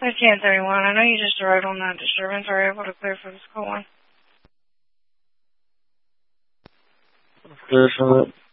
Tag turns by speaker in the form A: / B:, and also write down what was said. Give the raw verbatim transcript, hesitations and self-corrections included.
A: ten thirty-one. I know you just arrived on that disturbance. Are you able to clear for this call one?
B: Clear for that.